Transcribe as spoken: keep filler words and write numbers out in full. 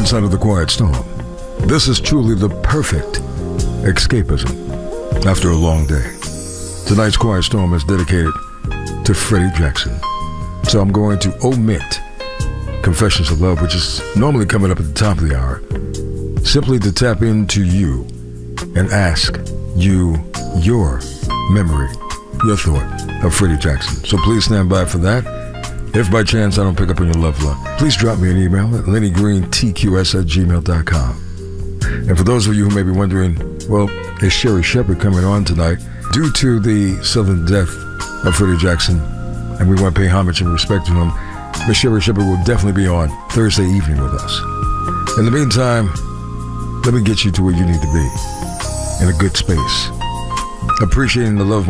inside of the Quiet Storm. This is truly the perfect escapism after a long day. Tonight's Quiet Storm is dedicated to Freddie Jackson. So I'm going to omit Confessions of Love, which is normally coming up at the top of the hour, simply to tap into you and ask you your memory, your thought of Freddie Jackson. So please stand by for that. If by chance I don't pick up on your love line, please drop me an email at lenny green t q s at gmail dot com. And for those of you who may be wondering, well, is Sherri Shepherd coming on tonight? Due to the sudden death of Freddie Jackson, and we want to pay homage and respect to him, Miss Sherri Shepherd will definitely be on Thursday evening with us. In the meantime, let me get you to where you need to be, in a good space, appreciating the love